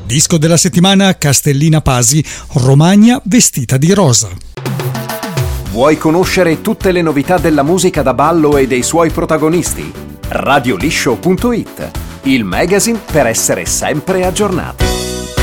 Disco della settimana Castellina Pasi, Romagna vestita di rosa. Vuoi conoscere tutte le novità della musica da ballo e dei suoi protagonisti? Radioliscio.it, il magazine per essere sempre aggiornati.